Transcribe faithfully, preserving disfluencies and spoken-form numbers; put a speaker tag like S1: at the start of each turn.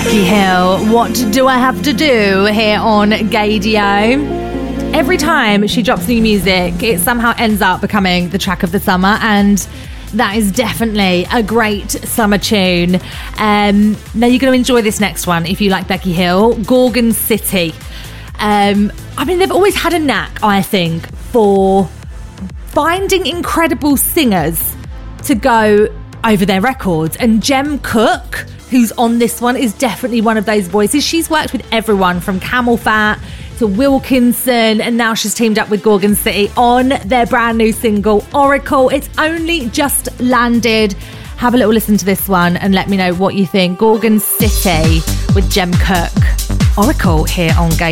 S1: Becky Hill, What Do I Have to Do, here on Gaydio. Every time she drops new music, it somehow ends up becoming the track of the summer, and that is definitely a great summer tune. Um, now you're going to enjoy this next one if you like Becky Hill, Gorgon City. Um, I mean, they've always had a knack, I think, for finding incredible singers to go over their records, and Jem Cook, who's on this one, is definitely one of those voices. She's worked with everyone from Camel Fat to Wilkinson, and now she's teamed up with Gorgon City on their brand new single, Oracle. It's only just landed. Have a little listen to this one and let me know what you think. Gorgon City with Jem Cook. Oracle here on Gay.